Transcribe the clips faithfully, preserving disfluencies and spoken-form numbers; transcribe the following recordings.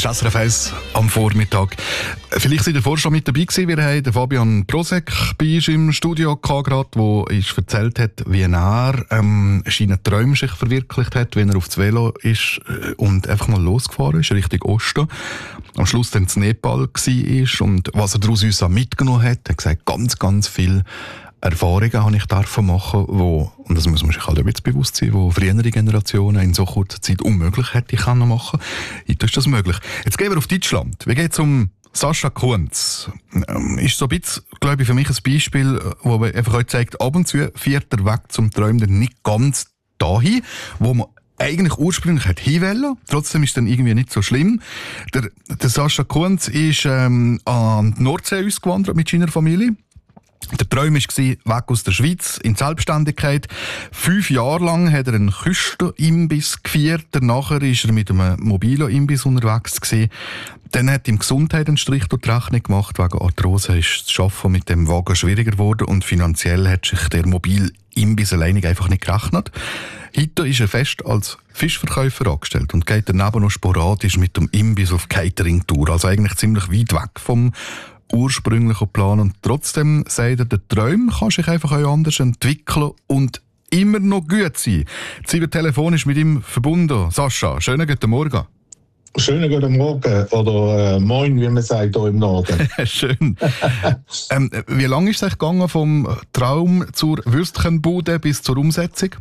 S R F eins am Vormittag. Vielleicht seid ihr vorher schon mit dabei gewesen. Wir haben den Fabian Brosek bei uns im Studio gehabt, der uns erzählt hat, wie er ähm, seine Träume sich verwirklicht hat, wenn er auf das Velo ist und einfach mal losgefahren ist, Richtung Osten. Am Schluss dann in Nepal war und was er daraus uns mitgenommen hat, er hat gesagt, ganz, ganz viel Erfahrungen habe ich dürfen machen, wo, und das muss man sich halt ein bisschen bewusst sein, wo frühere Generationen in so kurzer Zeit unmöglich hätte ich können machen. Heute ist das möglich. Jetzt gehen wir auf Deutschland. Wie geht es um Sascha Kunz? Ähm, ist so ein bisschen, glaube ich, für mich ein Beispiel, wo man einfach heute zeigt, ab und zu fährt der Weg zum Träumen nicht ganz dahin, wo man eigentlich ursprünglich hat hinwollen. Trotzdem ist es dann irgendwie nicht so schlimm. Der, der Sascha Kunz ist ähm, an die Nordsee ausgewandert mit seiner Familie. Der Traum war, weg aus der Schweiz, in die Selbstständigkeit. Fünf Jahre lang hat er einen Küstenimbiss geführt. Danach war er mit einem mobilen Imbiss unterwegs gewesen. Dann hat ihm Gesundheit einen Strich durch die Rechnung gemacht. Wegen Arthrose ist das Arbeiten mit dem Wagen schwieriger geworden und finanziell hat sich der mobile Imbiss alleine einfach nicht gerechnet. Heute ist er fest als Fischverkäufer angestellt und geht daneben noch sporadisch mit dem Imbiss auf Catering-Tour. Also eigentlich ziemlich weit weg vom ursprünglichen Plan. Und trotzdem sagt er, der Traum kann sich einfach auch anders entwickeln und immer noch gut sein. Jetzt sind wir telefonisch mit ihm verbunden. Sascha, schönen guten Morgen. Schönen guten Morgen oder äh, Moin, wie man sagt hier im Norden. Schön. ähm, wie lange ist es gegangen vom Traum zur Würstchenbude bis zur Umsetzung?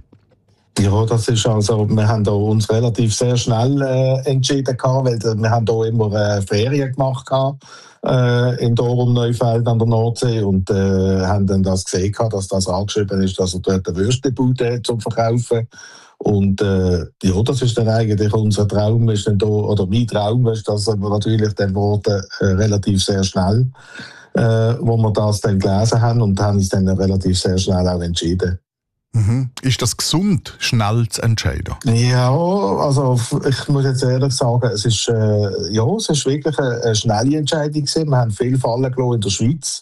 Ja, das ist also, wir haben da uns relativ sehr schnell äh, entschieden gehabt, weil wir haben da immer äh, Ferien gemacht gehabt, äh, in Dorum Neufeld an der Nordsee und äh, haben dann das gesehen gehabt, dass das angeschrieben ist, dass er dort eine Würstebude zum Verkaufen. Und äh, ja, das ist dann eigentlich unser Traum, ist dann da, oder mein Traum ist das aber natürlich dann wurde äh, relativ sehr schnell, äh, wo wir das dann gelesen haben und haben uns dann relativ sehr schnell auch entschieden. Mhm. Ist das gesund, schnell zu entscheiden? Ja, also ich muss jetzt ehrlich sagen, es ist, äh, ja, es ist wirklich eine, eine schnelle Entscheidung gewesen. Wir haben viel fallen gelassen in der Schweiz.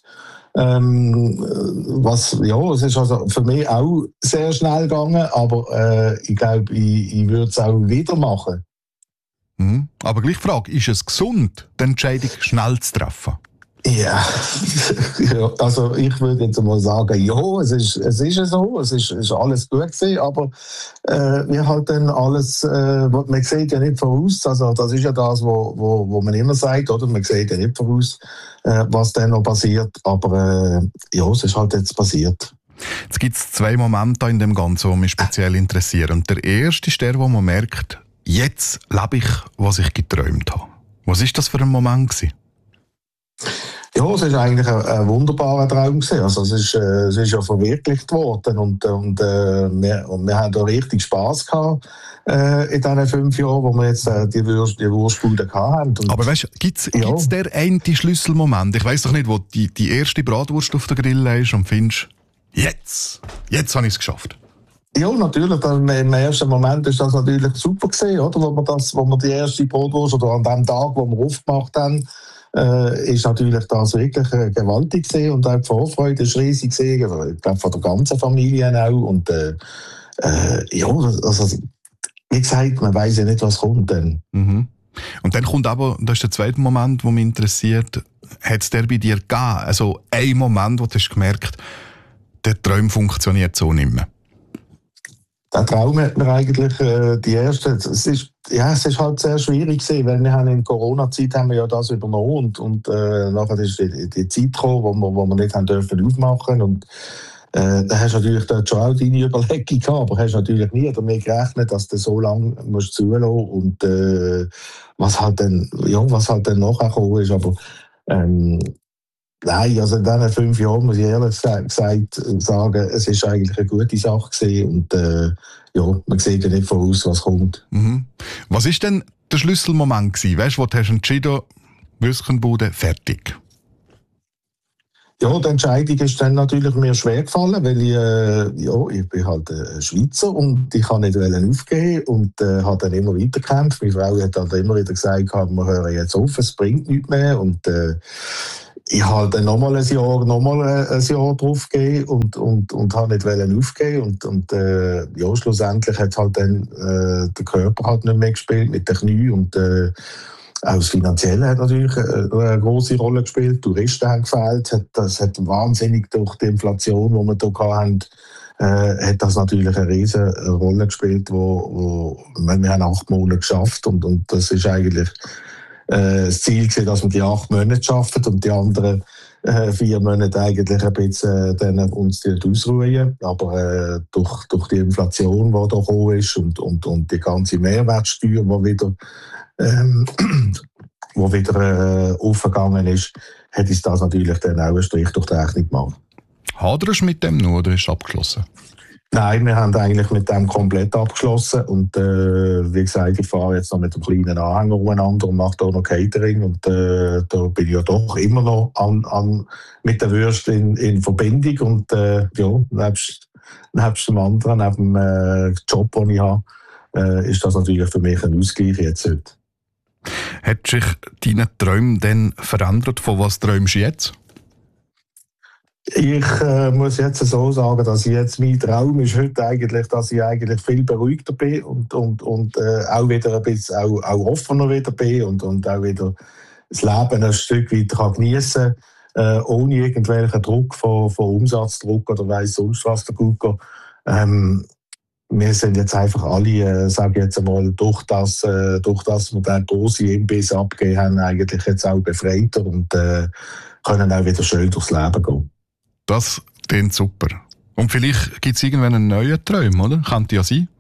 Ähm, was, ja, es ist also für mich auch sehr schnell gegangen, aber äh, ich glaube, ich, ich würde es auch wieder machen. Mhm. Aber gleich die Frage, ist es gesund, die Entscheidung schnell zu treffen? Ja, ja, also ich würde jetzt mal sagen, ja, es ist, es ist so, es ist, ist alles gut gewesen, aber äh, wir halt dann alles, äh, man sieht ja nicht voraus, also das ist ja das, wo, wo, wo man immer sagt, oder? Man sieht ja nicht voraus, äh, was dann noch passiert, aber äh, ja, es ist halt jetzt passiert. Jetzt gibt es zwei Momente in dem Ganzen, die mich speziell interessieren. Und der erste ist der, wo man merkt, jetzt lebe ich, was ich geträumt habe. Was ist das für ein Moment gewesen? Ja, es war eigentlich ein, ein wunderbarer Traum gewesen. Also es ist, äh, es ist ja verwirklicht worden und, und, äh, wir, und wir haben da richtig Spass gehabt äh, in diesen fünf Jahren, wo wir jetzt äh, die, Wurst, die Wurstbude hatten. Und aber weißt du, gibt es ja. der eine Schlüsselmoment? Ich weiss doch nicht, wo die, die erste Bratwurst auf der Grill ist und findest, jetzt, jetzt habe ich es geschafft. Ja, natürlich. Dann, im ersten Moment ist das natürlich super gewesen, oder? Wo wir, das, wo wir die erste Bratwurst oder an dem Tag, wo wir aufgemacht haben, Äh, ist natürlich das wirklich äh, gewaltig gewesen und auch die Vorfreude ist riesig gewesen, also, ich glaube von der ganzen Familie auch und äh, äh, ja, also wie gesagt, man weiß ja nicht, was kommt dann. Mhm. Und dann kommt aber, das ist der zweite Moment, der mich interessiert, hat es der bei dir gegeben, also ein Moment, wo du hast gemerkt, der Traum funktioniert so nicht mehr? Der Traum hat mir eigentlich äh, die erste, es ist, ja, es ist halt sehr schwierig gewesen, weil wir haben in Corona-Zeit haben wir ja das übernommen und, und äh, nachher ist die, die Zeit gekommen, wo wir, wo wir nicht haben dürfen aufmachen und äh, da hast du natürlich dort schon auch deine Überlegung gehabt, aber hast natürlich nie damit gerechnet, dass du so lange musst zulassen und äh, was halt dann, ja, was halt dann nachher gekommen ist, aber ähm, nein, also in diesen fünf Jahren muss ich ehrlich gesagt sagen, es ist eigentlich eine gute Sache gewesen und äh, ja, man sieht ja nicht voraus, was kommt. Mhm. Was war denn der Schlüsselmoment gewesen? Weißt du, wo du hast entschieden, Würstchenbude fertig? Ja, die Entscheidung ist dann natürlich mir schwer gefallen, weil ich, äh, ja, ich bin halt ein Schweizer und ich kann nicht aufgeben und äh, habe dann immer weiter gekämpft. Meine Frau hat dann immer wieder gesagt, wir hören jetzt auf, es bringt nichts mehr und äh, ich habe dann nochmal ein Jahr, nochmal ein Jahr drauf gegeben und, und, und habe nicht aufgeben und, und äh, ja, schlussendlich hat halt dann äh, der Körper halt nicht mehr gespielt mit den Knien und äh, auch das Finanzielle hat natürlich eine, eine grosse Rolle gespielt. Touristen haben gefehlt. Das hat wahnsinnig durch die Inflation, die wir hier hatten, äh, hat das natürlich eine riesige Rolle gespielt, wo, wo wir haben acht Monate geschafft und, und das ist eigentlich äh, das Ziel gewesen, dass wir die acht Monate schaffen und die anderen äh, vier Monate eigentlich ein bisschen äh, dann uns ausruhen. Aber äh, durch, durch die Inflation, die da gekommen ist und, und, und die ganze Mehrwertsteuer, die wieder ähm, wo wieder äh, aufgegangen ist, hat uns das natürlich dann auch einen Strich durch die Rechnung gemacht. Haderst du mit dem noch oder ist es abgeschlossen? Nein, wir haben eigentlich mit dem komplett abgeschlossen und äh, wie gesagt, ich fahre jetzt noch mit einem kleinen Anhänger umeinander und mache da noch Catering und äh, da bin ich ja doch immer noch an, an, mit der Würste in, in Verbindung und äh, ja, nebst, nebst dem anderen, neben dem äh, Job, den ich habe, äh, ist das natürlich für mich ein Ausgleich jetzt heute. Hat sich deine Träume denn verändert? Von was träumst du jetzt? Ich äh, muss jetzt so sagen, dass ich jetzt mein Traum ist heute eigentlich, dass ich eigentlich viel beruhigter bin und, und, und äh, auch wieder ein bisschen auch, auch offener wieder bin und, und auch wieder das Leben ein Stück weiter geniessen kann, äh, ohne irgendwelchen Druck von, von Umsatzdruck oder weiss sonst was der Gucker. Ähm, Wir sind jetzt einfach alle, äh, sage ich jetzt einmal, durch das, äh, durch das wir den grossen Imbiss abgegeben haben, eigentlich jetzt auch befreiter und äh, können auch wieder schön durchs Leben gehen. Das klingt super. Und vielleicht gibt es irgendwann einen neuen Traum, oder? Könnte ja sein.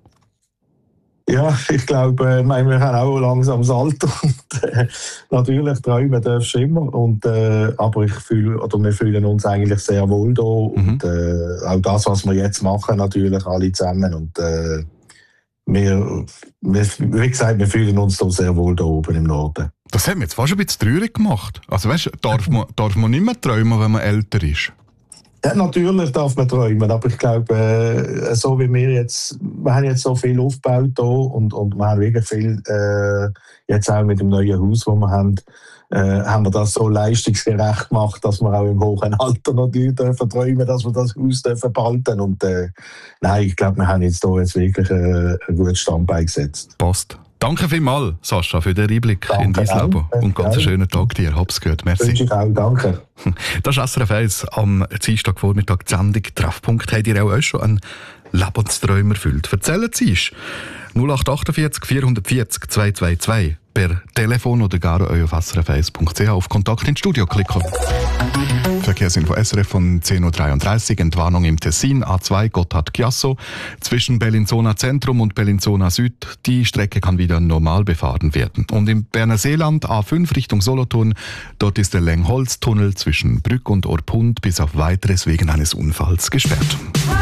Ja, ich glaube, äh, wir haben auch langsam das Alter. Und, äh, natürlich träumen darfst du immer. Und, äh, aber ich fühl, oder wir fühlen uns eigentlich sehr wohl da. Mhm. Und äh, auch das, was wir jetzt machen, natürlich alle zusammen. Und äh, wir, wir, wie gesagt, wir fühlen uns da sehr wohl da oben im Norden. Das hat mich jetzt fast ein bisschen traurig gemacht. Also weißt, darf man, darf man nicht mehr träumen, wenn man älter ist? Ja, natürlich darf man träumen, aber ich glaube, äh, so wie wir jetzt, wir haben jetzt so viel aufgebaut hier und, und wir haben wirklich viel, äh, jetzt auch mit dem neuen Haus, das wir haben, äh, haben wir das so leistungsgerecht gemacht, dass wir auch im hohen Alter natürlich dürfen träumen, dass wir das Haus dürfen behalten. Und äh, nein, ich glaube, wir haben jetzt hier jetzt wirklich äh, ein gutes Standbein gesetzt. Passt. Danke vielmals, Sascha, für den Einblick danke in dein Leben. Und ganz einen schönen Tag dir. Hab's gehört. Merci. Wünsche ich auch. Danke. Das ist S R F eins am Dienstagvormittag, die Sendung Treffpunkt. Habt ihr auch euch schon einen Lebensträumer erfüllt? Erzählen Sie es. null acht achtundvierzig vierhundertvierzig zweihundertzweiundzwanzig per Telefon oder gar auf s r f eins punkt c h auf Kontakt ins Studio klicken. Verkehrsinfo S R F von zehn Uhr dreiunddreißig, Entwarnung im Tessin, A zwei Gotthard-Chiasso, zwischen Bellinzona Zentrum und Bellinzona Süd. Die Strecke kann wieder normal befahren werden. Und im Berner Seeland, A fünf Richtung Solothurn, dort ist der Längholztunnel zwischen Brück und Orpund bis auf Weiteres wegen eines Unfalls gesperrt.